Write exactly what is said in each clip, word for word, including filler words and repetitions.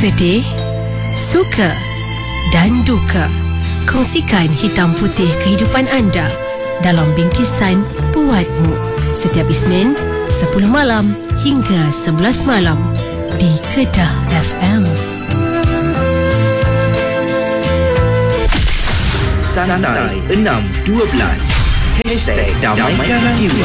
Sedih, suka dan duka. Kongsikan hitam putih kehidupan anda dalam bingkisan Buatmu setiap Isnin sepuluh malam hingga sebelas malam di Kedah F M. Santai enam dua belas Hashtag Damaikan Jiwa.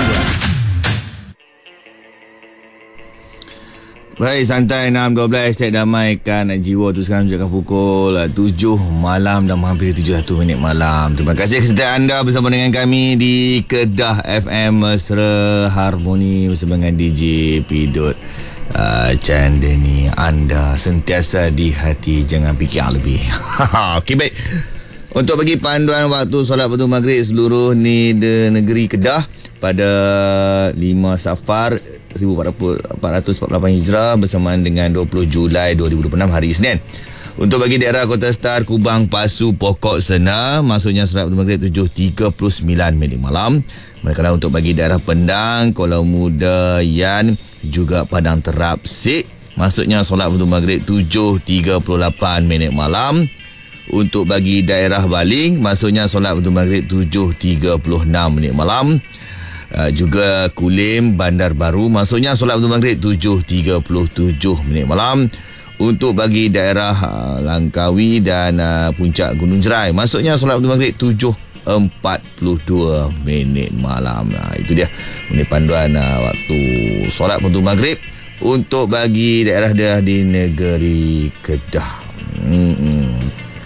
Baik, santai enam dua belas Hashtag Damaikan Jiwa tu sekarang menunjukkan pukul tujuh malam dan hampir tujuh puluh satu minit malam. Terima kasih kesetiaan anda bersama dengan kami di Kedah F M Mesra Harmoni bersama dengan D J Pidot. Uh, Chandani, anda sentiasa di hati, jangan fikir lebih. Okey, baik. Untuk bagi panduan waktu solat waktu maghrib seluruh ni de negeri Kedah pada lima Safar seribu empat ratus empat puluh lapan Hijrah bersamaan dengan dua puluh Julai dua ribu dua puluh enam hari Isnin. Untuk bagi daerah Kota Star, Kubang, Pasu, Pokok Sena, maksudnya solat waktu maghrib tujuh tiga puluh sembilan minit malam. Manakala untuk bagi daerah Pendang, Kuala Muda, Yan, juga Padang Terap, Sik, maksudnya solat waktu maghrib tujuh tiga puluh lapan minit malam. Untuk bagi daerah Baling, maksudnya solat waktu maghrib tujuh tiga puluh enam minit malam. Uh, juga Kulim, Bandar Baru, maksudnya solat waktu maghrib tujuh tiga puluh tujuh minit malam. Untuk bagi daerah uh, Langkawi dan uh, Puncak Gunung Jerai, maksudnya solat waktu maghrib tujuh empat puluh dua minit malam. Nah, itu dia ini panduan uh, waktu solat waktu maghrib untuk bagi daerah-daerah di negeri Kedah. Hmm.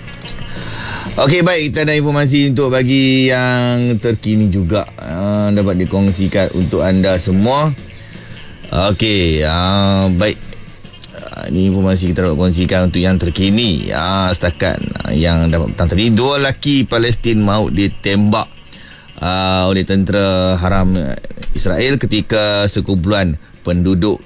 Okey, baik, kita ada informasi untuk bagi yang terkini juga uh, dapat dikongsikan untuk anda semua. Okey, uh, baik, uh, ini informasi kita dapat kongsikan untuk yang terkini. Uh, setakat uh, yang dapat petang tadi, dua lelaki Palestin maut ditembak uh, oleh tentera haram Israel ketika sekumpulan penduduk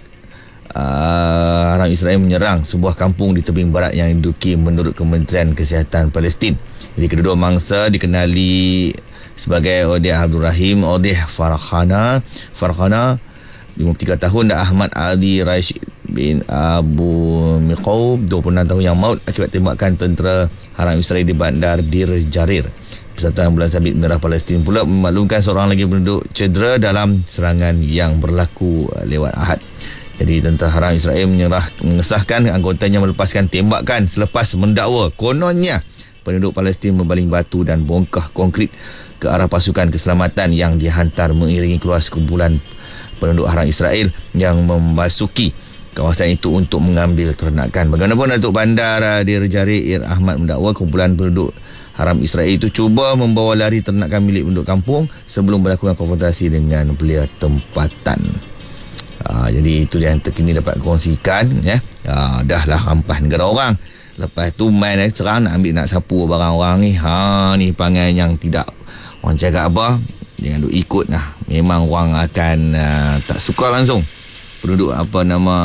uh, haram Israel menyerang sebuah kampung di tebing barat yang diduduki menurut Kementerian Kesihatan Palestin. Jadi kedua mangsa dikenali sebagai Odeh Abdul Rahim, Odeh Farhana, Farhana lima puluh tiga tahun, dan Ahmad Ali Rashid bin Abu Miqaub dua puluh enam tahun yang maut akibat tembakan tentera haram Israel di bandar Dir Jarir. Persatuan Bulan Sabit Merah Palestin pula memaklumkan seorang lagi penduduk cedera dalam serangan yang berlaku lewat Ahad. Jadi tentera haram Israel menyerah mengesahkan anggotanya melepaskan tembakan selepas mendakwa kononnya penduduk Palestin membaling batu dan bongkah konkrit ke arah pasukan keselamatan yang dihantar mengiringi keluar sekumpulan penduduk haram Israel yang memasuki kawasan itu untuk mengambil ternakan. Bagaimanapun Datuk Bandar Dir Jarir Ahmad mendakwa kumpulan penduduk haram Israel itu cuba membawa lari ternakan milik penduduk kampung sebelum melakukan konfrontasi dengan belia tempatan. Ha, jadi itu yang terkini dapat kongsikan, ya. Ha, dah lah rampas negara orang. Lepas tu main eh, serang nak ambil nak sapu barang orang ni. Ha, ni panggil yang tidak orang cakap apa, jangan duk ikut lah. Memang orang akan uh, tak suka langsung penduduk apa nama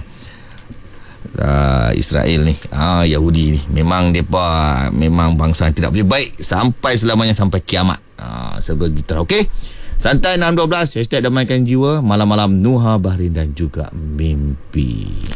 uh, Israel ni, ha, Yahudi ni. Memang mereka memang bangsa yang tidak boleh baik sampai selamanya, sampai kiamat. Ha, sebegitu. Okey, santai enam dua belas Hashtag Damaikan Jiwa. Malam-malam Nuha, Bahrin dan juga Mimpi.